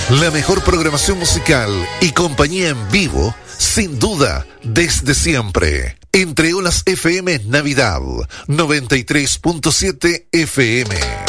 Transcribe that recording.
La mejor programación musical y compañía en vivo, sin duda, desde siempre. Entre Olas FM Navidad, 93.7 FM.